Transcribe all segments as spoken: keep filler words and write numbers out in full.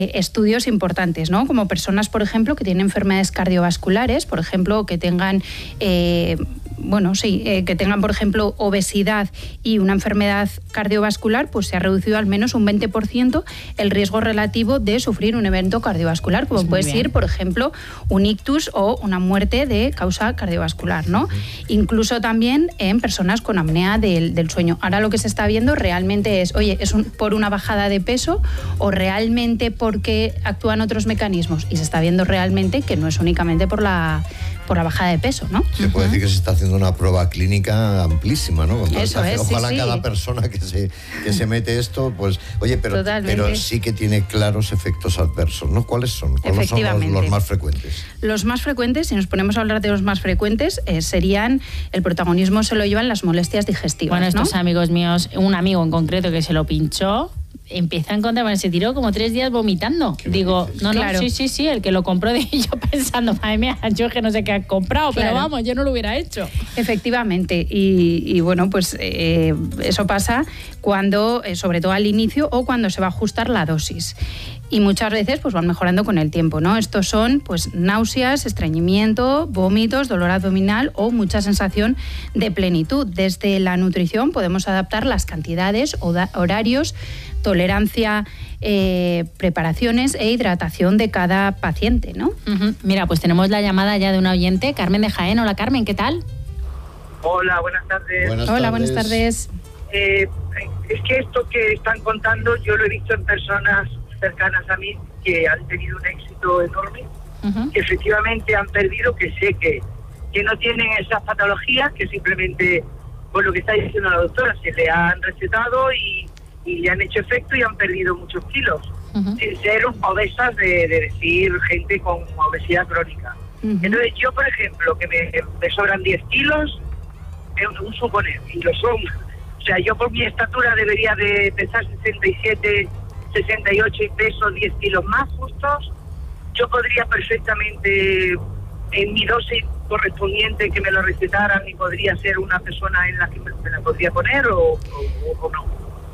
estudios importantes, ¿no? Como personas, por ejemplo, que tienen enfermedades cardiovasculares, por ejemplo, que tengan, eh, bueno, sí, eh, que tengan, por ejemplo, obesidad y una enfermedad cardiovascular, pues se ha reducido al menos un veinte por ciento el riesgo relativo de sufrir un evento cardiovascular, como puede ser, por ejemplo, un ictus o una muerte de causa cardiovascular, ¿no? Incluso también en personas con apnea del, del sueño. Ahora lo que se está viendo realmente es, oye, ¿es un, por una bajada de peso o realmente por porque actúan otros mecanismos? Y se está viendo realmente que no es únicamente por la por la bajada de peso, ¿no? Se puede decir que se está haciendo una prueba clínica amplísima, ¿no? Eso es, ojalá sí, sí. cada persona que se, que se mete esto, pues, oye, pero, pero sí que tiene claros efectos adversos, ¿no? ¿Cuáles son? ¿Cuáles son los, los más frecuentes? Los más frecuentes, si nos ponemos a hablar de los más frecuentes, eh, serían, el protagonismo se lo llevan las molestias digestivas, Bueno, estos ¿no? amigos míos, un amigo en concreto que se lo pinchó, empieza a encontrar, bueno, se tiró como tres días vomitando. ¿Qué Digo, dices? no, no, Claro. sí, sí, sí, el que lo compró, de yo pensando, madre mía, yo es que no sé qué has comprado, Claro. pero vamos, yo no lo hubiera hecho. Efectivamente, y, y bueno, pues eh, eso pasa cuando, eh, sobre todo al inicio, o cuando se va a ajustar la dosis. Y muchas veces pues van mejorando con el tiempo, ¿no? Estos son pues náuseas, estreñimiento, vómitos, dolor abdominal o mucha sensación de plenitud. Desde la nutrición podemos adaptar las cantidades, horarios, tolerancia, eh, preparaciones e hidratación de cada paciente, ¿no? Uh-huh. Mira, pues tenemos la llamada ya de una oyente, Carmen de Jaén. Hola, Carmen, ¿qué tal? Hola, buenas tardes. Buenas Hola, tardes. buenas tardes. Eh, es que esto que están contando yo lo he visto en personas cercanas a mí que han tenido un éxito enorme, Uh-huh. que efectivamente han perdido, que sé que, que no tienen esas patologías, que simplemente, por lo que está diciendo la doctora, se le han recetado y, y le han hecho efecto y han perdido muchos kilos. Uh-huh. Sin ser obesas de, de decir gente con obesidad crónica. Uh-huh. Entonces yo, por ejemplo, que me, me sobran diez kilos, es un suponer, y lo son. O sea, yo por mi estatura debería de pesar sesenta y siete, sesenta y ocho y peso diez kilos más justos. Yo podría perfectamente, en mi dosis correspondiente, que me lo recetaran y podría ser una persona en la que me, me la podría poner o, o, o no.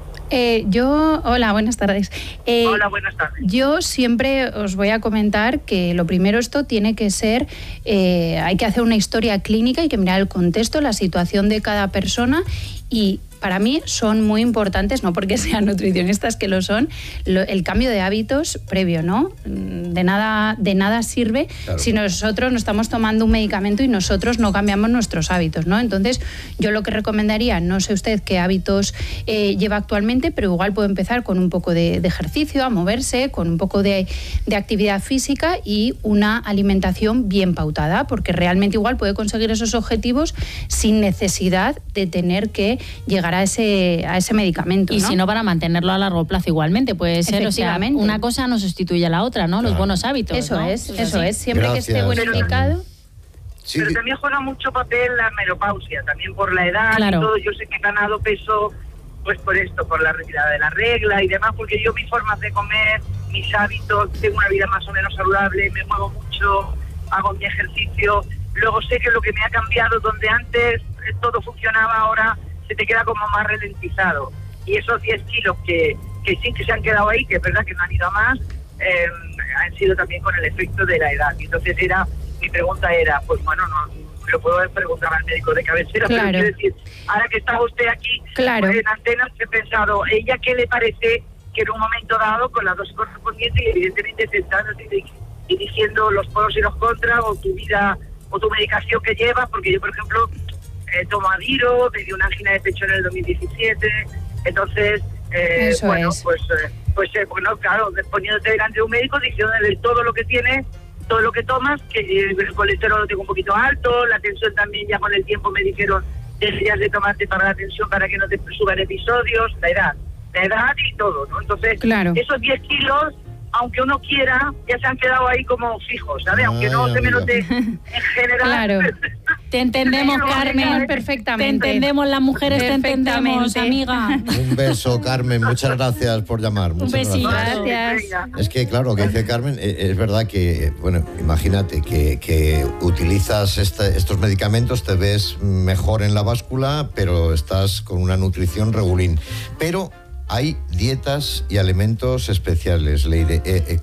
Eh, yo, hola, buenas tardes. Eh, Hola, buenas tardes. Yo siempre os voy a comentar que lo primero, esto tiene que ser, eh, hay que hacer una historia clínica, hay que mirar el contexto, la situación de cada persona, y para mí son muy importantes, no porque sean nutricionistas que lo son, lo, el cambio de hábitos previo, ¿no? De nada, de nada sirve claro. si nosotros no estamos tomando un medicamento y nosotros no cambiamos nuestros hábitos, ¿no? Entonces, yo lo que recomendaría, no sé usted qué hábitos eh, lleva actualmente, pero igual puede empezar con un poco de, de ejercicio, a moverse, con un poco de, de actividad física y una alimentación bien pautada, porque realmente igual puede conseguir esos objetivos sin necesidad de tener que llegar a ese, a ese medicamento. Y ¿no? si no, para mantenerlo a largo plazo igualmente puede ser, o sea, una cosa no sustituye a la otra, ¿no? Los claro. buenos hábitos. Eso ¿no? es, eso es. Siempre Gracias. que esté bueno indicado. Sí. Pero también juega mucho papel la menopausia, también por la edad claro. y todo. Yo sé que he ganado peso pues por esto, por la retirada de la regla y demás, porque yo mis formas de comer, mis hábitos, tengo una vida más o menos saludable, me muevo mucho, hago mi ejercicio. Luego sé que lo que me ha cambiado, donde antes todo funcionaba, ahora se te queda como más ralentizado. Y esos diez kilos que, que sí que se han quedado ahí, que es verdad que no han ido a más, eh, han sido también con el efecto de la edad. Y entonces era, mi pregunta era, pues bueno, no lo puedo preguntar al médico de cabecera, claro. pero quiero decir, ahora que está usted aquí, claro. pues en Antenas, he pensado, ¿ella qué le parece que en un momento dado, con la dosis correspondiente, y evidentemente sentándote y diciendo los pros y los contras, o tu vida, o tu medicación que llevas? Porque yo, por ejemplo, Eh, tomo Adiro, me dio una angina de pecho en el dos mil diecisiete, entonces, eh, Eso bueno, es. pues, eh, pues eh, bueno, claro, poniéndote delante de un médico, diciéndole todo lo que tienes, todo lo que tomas, que eh, el colesterol lo tengo un poquito alto, la tensión también, ya con el tiempo me dijeron, deberías de tomarte para la tensión para que no te suban episodios, la edad, la edad y todo, ¿no? Entonces, claro. esos diez kilos, aunque uno quiera, ya se han quedado ahí como fijos, ¿sabes? Ay, aunque no se me amiga. note en general. Claro. Te entendemos, Carmen, perfectamente. Te entendemos, las mujeres te entendemos, amiga. Un beso, Carmen, muchas gracias por llamar. Un Muchas besito. Gracias. Es que, claro, lo que dice Carmen, es verdad que, bueno, imagínate que, que utilizas este, estos medicamentos, te ves mejor en la báscula, pero estás con una nutrición regulín. Pero hay dietas y alimentos especiales, Leire. Eh, eh,